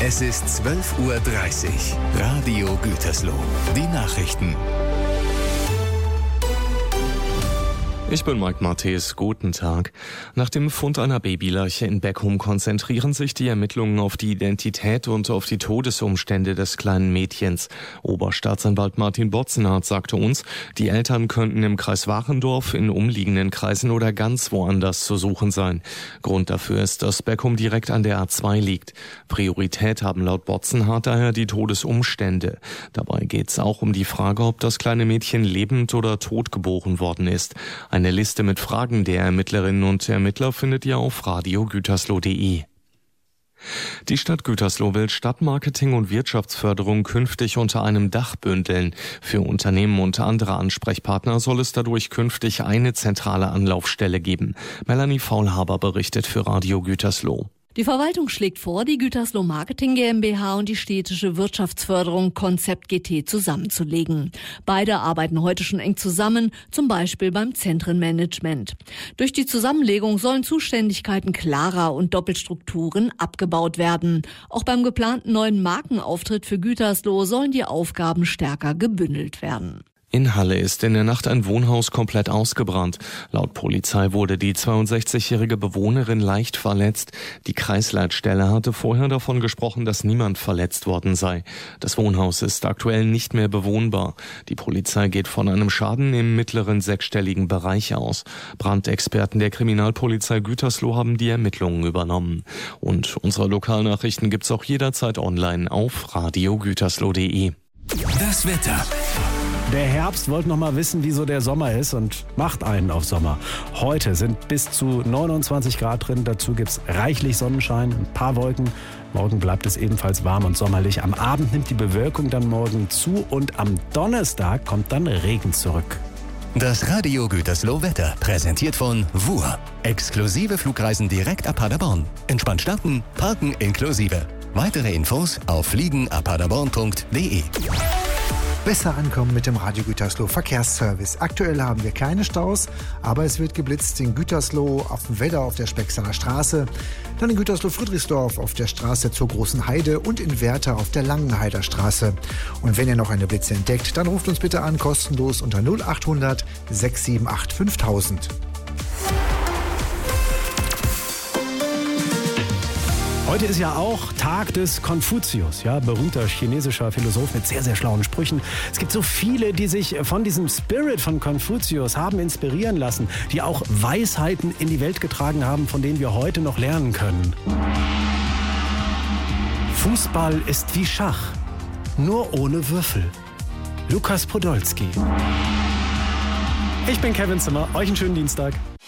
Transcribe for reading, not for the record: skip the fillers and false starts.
Es ist 12:30 Uhr. Radio Gütersloh. Die Nachrichten. Ich bin Mike Matthäus. Guten Tag. Nach dem Fund einer Babyleiche in Beckum konzentrieren sich die Ermittlungen auf die Identität und auf die Todesumstände des kleinen Mädchens. Oberstaatsanwalt Martin Botzenhardt sagte uns, die Eltern könnten im Kreis Wachendorf, in umliegenden Kreisen oder ganz woanders zu suchen sein. Grund dafür ist, dass Beckum direkt an der A2 liegt. Priorität haben laut Botzenhardt daher die Todesumstände. Dabei geht es auch um die Frage, ob das kleine Mädchen lebend oder tot geboren worden ist. Eine Liste mit Fragen der Ermittlerinnen und Ermittler findet ihr auf radiogütersloh.de. Die Stadt Gütersloh will Stadtmarketing und Wirtschaftsförderung künftig unter einem Dach bündeln. Für Unternehmen und andere Ansprechpartner soll es dadurch künftig eine zentrale Anlaufstelle geben. Melanie Faulhaber berichtet für Radio Gütersloh. Die Verwaltung schlägt vor, die Gütersloh Marketing GmbH und die städtische Wirtschaftsförderung Konzept GT zusammenzulegen. Beide arbeiten heute schon eng zusammen, zum Beispiel beim Zentrenmanagement. Durch die Zusammenlegung sollen Zuständigkeiten klarer und Doppelstrukturen abgebaut werden. Auch beim geplanten neuen Markenauftritt für Gütersloh sollen die Aufgaben stärker gebündelt werden. In Halle ist in der Nacht ein Wohnhaus komplett ausgebrannt. Laut Polizei wurde die 62-jährige Bewohnerin leicht verletzt. Die Kreisleitstelle hatte vorher davon gesprochen, dass niemand verletzt worden sei. Das Wohnhaus ist aktuell nicht mehr bewohnbar. Die Polizei geht von einem Schaden im mittleren sechsstelligen Bereich aus. Brandexperten der Kriminalpolizei Gütersloh haben die Ermittlungen übernommen. Und unsere Lokalnachrichten gibt's auch jederzeit online auf radiogütersloh.de. Das Wetter. Der Herbst wollte noch mal wissen, wie so der Sommer ist und macht einen auf Sommer. Heute sind bis zu 29 Grad drin, dazu gibt's reichlich Sonnenschein, ein paar Wolken. Morgen bleibt es ebenfalls warm und sommerlich. Am Abend nimmt die Bewölkung dann morgen zu und am Donnerstag kommt dann Regen zurück. Das Radio Gütersloh Wetter, präsentiert von WUR. Exklusive Flugreisen direkt ab Paderborn. Entspannt starten, parken inklusive. Weitere Infos auf fliegenabpaderborn.de. Besser ankommen mit dem Radio Gütersloh Verkehrsservice. Aktuell haben wir keine Staus, aber es wird geblitzt in Gütersloh, auf dem Wedder auf der Specksaler Straße, dann in Gütersloh-Friedrichsdorf auf der Straße zur Großen Heide und in Werther auf der Langenheider Straße. Und wenn ihr noch eine Blitze entdeckt, dann ruft uns bitte an, kostenlos unter 0800 678 5000. Heute ist ja auch Tag des Konfuzius, ja, berühmter chinesischer Philosoph mit sehr, sehr schlauen Sprüchen. Es gibt so viele, die sich von diesem Spirit von Konfuzius haben inspirieren lassen, die auch Weisheiten in die Welt getragen haben, von denen wir heute noch lernen können. Fußball ist wie Schach, nur ohne Würfel. Lukas Podolski. Ich bin Kevin Zimmer, euch einen schönen Dienstag.